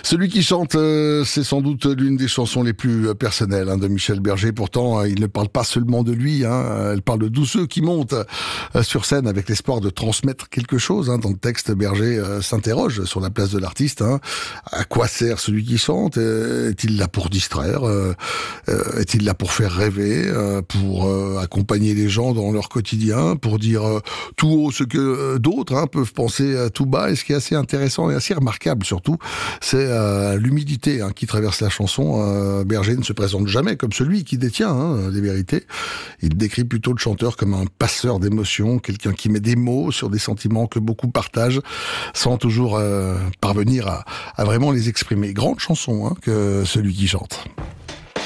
Celui qui chante, c'est sans doute l'une des chansons les plus personnelles de Michel Berger. Pourtant, il ne parle pas seulement de lui. Elle parle de tous ceux qui montent sur scène avec l'espoir de transmettre quelque chose. Dans le texte, Berger s'interroge sur la place de l'artiste. À quoi sert celui qui chante? Est-il là pour distraire? Est-il là pour faire rêver? Pour accompagner les gens dans leur quotidien? Pour dire tout haut ce que d'autres peuvent penser tout bas? Et ce qui est assez intéressant et assez remarquable surtout, c'est l'humilité qui traverse la chanson. Berger ne se présente jamais comme celui qui détient les vérités. Il décrit plutôt le chanteur comme un passeur d'émotions, quelqu'un qui met des mots sur des sentiments que beaucoup partagent, sans toujours parvenir à vraiment les exprimer. Grande chanson que celui qui chante.